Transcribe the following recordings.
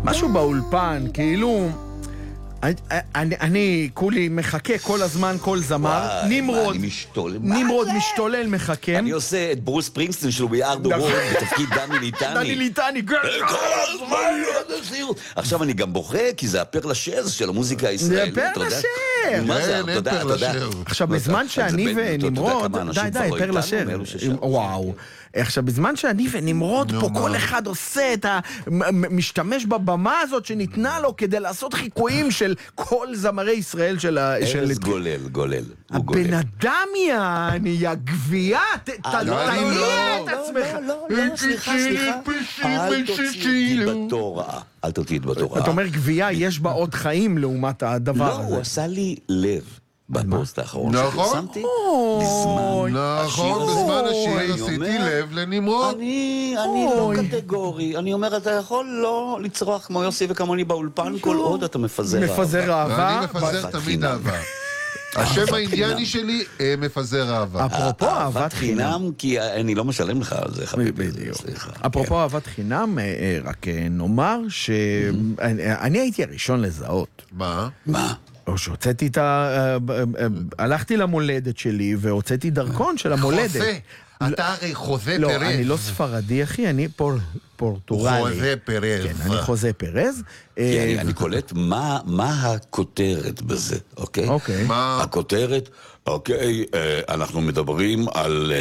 משהו באולפן, כאילו... אני כולי מחכה כל הזמן, כל זמר. נמרוד משתולל מחכה. אני עושה את ברוס פרינגסטין שלו ביארד וורד בתפקיד דני ליטני. דני ליטני, עכשיו אני גם בוכה כי זה הפרל השז של המוזיקה הישראלית. זה פרל השז. מה זה? תודה. עכשיו בזמן שאני ונמרוד, די, פרל השז. וואו. עכשיו, בזמן שאני ונמרוד פה, כל אחד עושה את משתמש בבמה הזאת שניתנה לו כדי לעשות חיקויים של כל זמרי ישראל של... ארז גולל. הבן אדם יא גבייה, תניע את עצמך. לא, סליחה. אל תוציא את בתורה. אתה אומר גבייה, יש בה עוד חיים לעומת הדבר הזה. לא, הוא עשה לי לב. בפוסט האחרון שפרסמתי, נכון, בזמן השיר עשיתי לב לנמרוד. אני לא קטגורי, אני אומר, אתה יכול לא לצרוח כמו יוסי וכמוני באולפן כל עוד אתה מפזר אהבה. אני מפזר תמיד אהבה. השם האינדיאני שלי מפזר אהבה. אפרופו אהבת חינם, כי אני לא משלם לך על זה, חביבי. אפרופו אהבת חינם, רק נאמר שאני הייתי הראשון לזהות. מה? או שהוצאתי את הלכתי למולדת שלי והוצאתי דרכון של המולדת. חוזה, אתה הרי חוזה פרז. לא, אני לא ספרדי אחי, אני פורטוגלי. חוזה פרז. כן, אני חוזה פרז. אני קולט מה הכותרת בזה, אוקיי? אוקיי. הכותרת, אוקיי, אנחנו מדברים על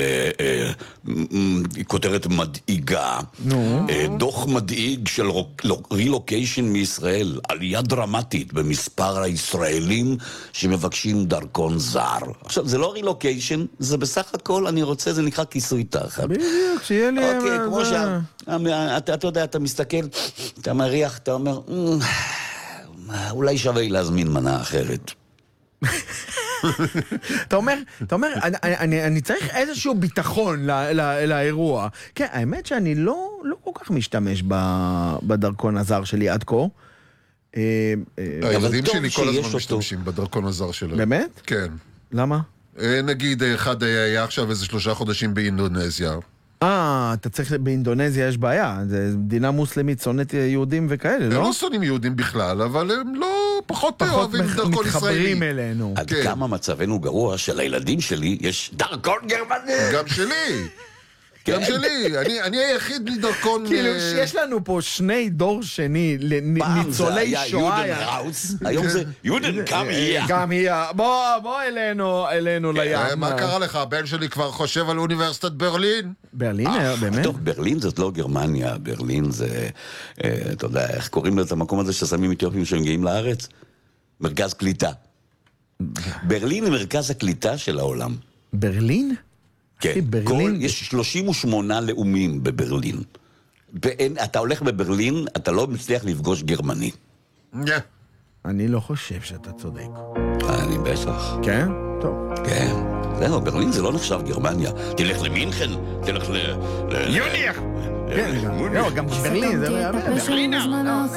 כותרת מדאיגה. דוח מדאיג של רילוקיישן מישראל, עלייה דרמטית במספר הישראלים שמבקשים דרכון זר. עכשיו, זה לא רילוקיישן, זה בסך הכל, אני רוצה, זה נקרא כיסוי תחת. בדיוק, שיהיה לי... אוקיי, כמו אתה יודע, אתה מסתכל, אתה מריח, אתה אומר, אולי שווה להזמין מנה אחרת. אתה אומר, אני צריך איזשהו ביטחון לאירוע. כן, האמת שאני לא כל כך משתמש בדרכון הזר שלי עד כה. הילדים שלי כל הזמן משתמשים בדרכון הזר שלהם. באמת? כן. למה? נגיד, אחד היה עכשיו איזה 3 חודשים באינדונזיה. אתה צריך, באינדונזיה יש בעיה, זה מדינה מוסלמית, שונאת יהודים וכאלה, לא? הם לא שונאים יהודים בכלל, אבל הם לא פחות אוהבים דרכון ישראלי. מתחברים אלינו. עד כמה מצבנו גרוע שלילדים שלי יש דרכון גרמני. גם שלי. גם שלי, אני היחיד בלי דרכון... כאילו, יש לנו פה שני דור שני, ניצולי שואה. היום זה יודן, גם היא. בוא אלינו לים. מה קרה לך? הבן שלי כבר חושב על אוניברסיטת ברלין. ברלין, באמת? טוב, ברלין זאת לא גרמניה, ברלין זה, אתה יודע, איך קוראים לזה המקום הזה ששמים אתיופים שמגיעים לארץ? מרכז קליטה. ברלין היא מרכז הקליטה של העולם. ברלין? כן, יש 38 לאומים בברלין. אתה הולך בברלין, אתה לא מצליח לפגוש גרמני. אני לא חושב שאתה צודק. אני בטח. כן? טוב. כן. זהו, ברלין זה לא נחשב גרמניה. תלך למינכן, תלך יוניח! כן, גם ברלין, זה ברלין.